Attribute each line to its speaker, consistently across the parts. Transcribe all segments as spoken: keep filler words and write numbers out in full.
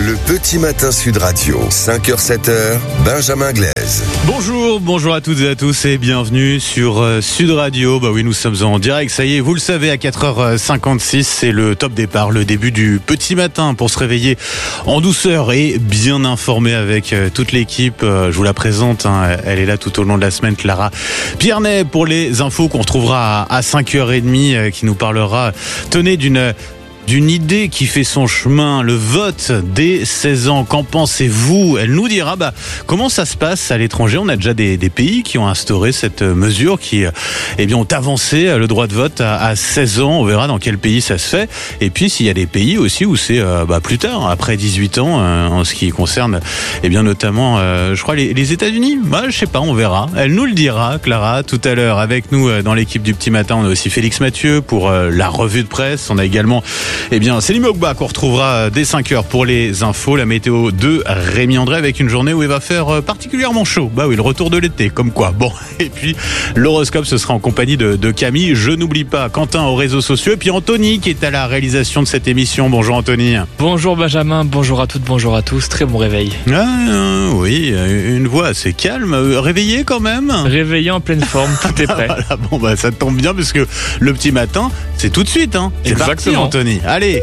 Speaker 1: Le petit matin Sud Radio, cinq heures sept heures, Benjamin Glaise.
Speaker 2: Bonjour, bonjour à toutes et à tous et bienvenue sur euh, Sud Radio. Bah oui, nous sommes en direct, ça y est, vous le savez, à quatre heures cinquante-six, c'est le top départ, le début du petit matin pour se réveiller en douceur et bien informé avec euh, toute l'équipe. Euh, je vous la présente, hein, elle est là tout au long de la semaine, Clara Piernet pour les infos qu'on retrouvera à, à cinq heures trente, euh, qui nous parlera, tenez, d'une... d'une idée qui fait son chemin, le vote des seize ans. Qu'en pensez-vous? Elle nous dira bah, comment ça se passe à l'étranger. On a déjà des, des pays qui ont instauré cette mesure, qui eh bien, ont avancé le droit de vote à, à seize ans. On verra dans quel pays ça se fait. Et puis s'il y a des pays aussi où c'est euh, bah, plus tard, après dix-huit ans, euh, en ce qui concerne eh bien, notamment, euh, je crois, les, les États-Unis. Bah, je sais pas, on verra. Elle nous le dira, Clara, tout à l'heure. Avec nous euh, dans l'équipe du Petit Matin, on a aussi Félix Mathieu pour euh, la revue de presse. On a également Eh bien, Célim Ogba qu'on retrouvera dès cinq heures pour les infos. La météo de Rémi André avec une journée où il va faire particulièrement chaud. Bah oui, le retour de l'été, comme quoi. Bon, et puis l'horoscope, ce sera en compagnie de, de Camille. Je n'oublie pas Quentin aux réseaux sociaux. Et puis Anthony qui est à la réalisation de cette émission. Bonjour Anthony.
Speaker 3: Bonjour Benjamin, bonjour à toutes, bonjour à tous. Très bon réveil.
Speaker 2: Ah euh, oui, une voix assez calme. Réveillé quand même.
Speaker 3: Réveillé en pleine forme, tout est prêt.
Speaker 2: Voilà, bon bah ça tombe bien parce que le Petit Matin, c'est tout de suite. Hein. C'est parti Anthony. Allez.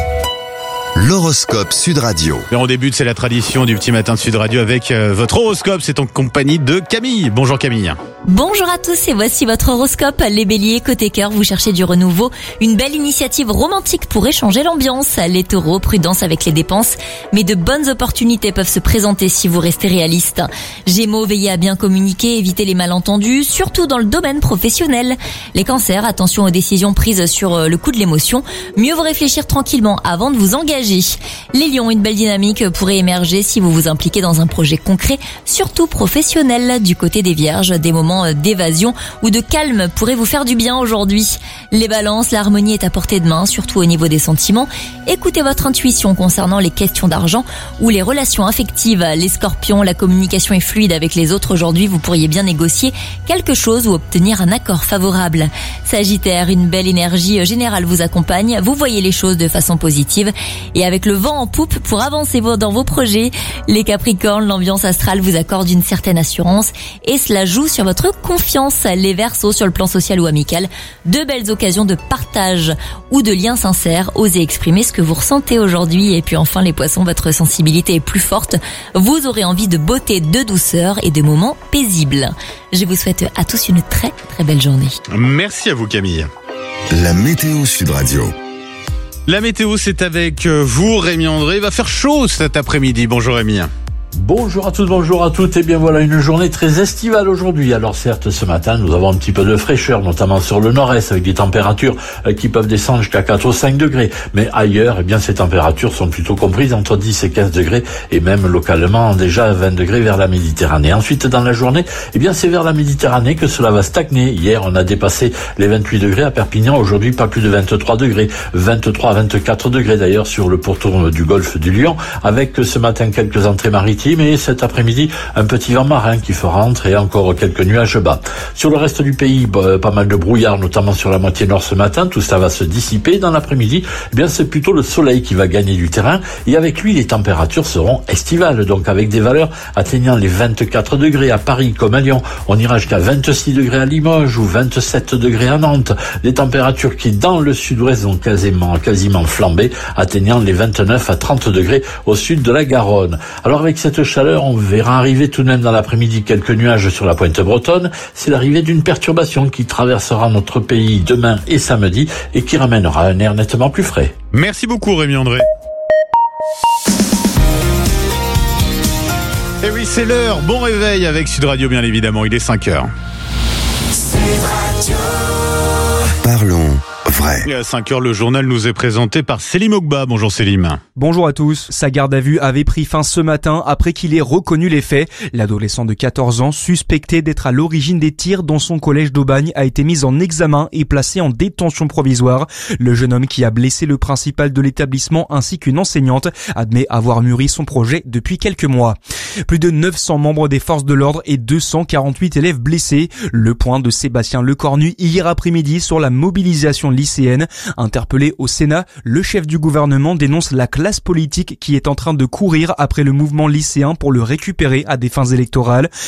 Speaker 1: L'horoscope Sud Radio.
Speaker 2: Et on débute, c'est la tradition du Petit Matin de Sud Radio avec euh, votre horoscope. C'est en compagnie de Camille. Bonjour Camille.
Speaker 4: Bonjour à tous et voici votre horoscope. Les béliers, côté cœur, vous cherchez du renouveau. Une belle initiative romantique pour échanger l'ambiance. Les taureaux, prudence avec les dépenses. Mais de bonnes opportunités peuvent se présenter si vous restez réaliste. Gémeaux, veillez à bien communiquer, évitez les malentendus, surtout dans le domaine professionnel. Les cancers, attention aux décisions prises sur le coup de l'émotion. Mieux vaut réfléchir tranquillement avant de vous engager. Les lions, une belle dynamique pourrait émerger si vous vous impliquez dans un projet concret, surtout professionnel. Du côté des vierges, des moments d'évasion ou de calme pourraient vous faire du bien aujourd'hui. Les balances, l'harmonie est à portée de main, surtout au niveau des sentiments. Écoutez votre intuition concernant les questions d'argent ou les relations affectives. Les scorpions, la communication est fluide avec les autres aujourd'hui, vous pourriez bien négocier quelque chose ou obtenir un accord favorable. Sagittaire, une belle énergie générale vous accompagne, vous voyez les choses de façon positive et avec le vent en poupe pour avancer dans vos projets. Les Capricornes, l'ambiance astrale vous accorde une certaine assurance et cela joue sur votre confiance. Les Verseaux, sur le plan social ou amical, de belles occasions de partage ou de liens sincères. Osez exprimer ce que vous ressentez aujourd'hui. Et puis enfin les Poissons, votre sensibilité est plus forte. Vous aurez envie de beauté, de douceur et de moments paisibles. Je vous souhaite à tous une très très belle journée.
Speaker 2: Merci à vous Camille.
Speaker 1: La météo Sud Radio.
Speaker 2: La météo, c'est avec vous, Rémi André. Il va faire chaud cet après-midi. Bonjour Rémi.
Speaker 5: Bonjour à tous, bonjour à toutes. Et bien voilà, une journée très estivale aujourd'hui. Alors certes, ce matin, nous avons un petit peu de fraîcheur, notamment sur le nord-est, avec des températures qui peuvent descendre jusqu'à quatre ou cinq degrés. Mais ailleurs, eh bien, ces températures sont plutôt comprises entre dix et quinze degrés, et même localement déjà vingt degrés vers la Méditerranée. Ensuite, dans la journée, eh bien, c'est vers la Méditerranée que cela va stagner. Hier, on a dépassé les vingt-huit degrés à Perpignan. Aujourd'hui, pas plus de vingt-trois degrés. vingt-trois à vingt-quatre degrés d'ailleurs sur le pourtour du golfe du Lion, avec ce matin quelques entrées maritimes. Mais cet après-midi, un petit vent marin qui fera entrer encore quelques nuages bas. Sur le reste du pays, bah, pas mal de brouillard, notamment sur la moitié nord ce matin. Tout ça va se dissiper. Dans l'après-midi, eh bien, c'est plutôt le soleil qui va gagner du terrain. Et avec lui, les températures seront estivales. Donc, avec des valeurs atteignant les vingt-quatre degrés à Paris comme à Lyon. On ira jusqu'à vingt-six degrés à Limoges ou vingt-sept degrés à Nantes. Des températures qui, dans le sud-ouest, ont quasiment, quasiment flambé, atteignant les vingt-neuf à trente degrés au sud de la Garonne. Alors, avec cette chaleur, on verra arriver tout de même dans l'après-midi quelques nuages sur la pointe bretonne. C'est l'arrivée d'une perturbation qui traversera notre pays demain et samedi et qui ramènera un air nettement plus frais.
Speaker 2: Merci beaucoup Rémi André. Et oui, c'est l'heure. Bon réveil avec Sud Radio, bien évidemment. Il est cinq heures.
Speaker 1: Parlons vrai.
Speaker 2: Et à cinq heures, le journal nous est présenté par Célim Ogba. Bonjour Célim.
Speaker 6: Bonjour à tous. Sa garde à vue avait pris fin ce matin après qu'il ait reconnu les faits. L'adolescent de quatorze ans, suspecté d'être à l'origine des tirs dans son collège d'Aubagne, a été mis en examen et placé en détention provisoire. Le jeune homme qui a blessé le principal de l'établissement ainsi qu'une enseignante admet avoir mûri son projet depuis quelques mois. Plus de neuf cents membres des forces de l'ordre et deux cent quarante-huit élèves blessés. Le point de Sébastien Lecornu hier après-midi sur la mobilisation lycéenne lycéenne. Interpellé au Sénat, le chef du gouvernement dénonce la classe politique qui est en train de courir après le mouvement lycéen pour le récupérer à des fins électorales.